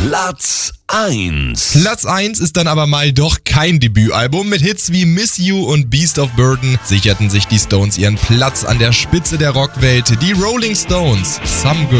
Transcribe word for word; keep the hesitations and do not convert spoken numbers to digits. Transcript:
Platz eins. Platz eins ist dann aber mal doch kein Debütalbum. Mit Hits wie Miss You und Beast of Burden sicherten sich die Stones ihren Platz an der Spitze der Rockwelt. Die Rolling Stones, Some Girl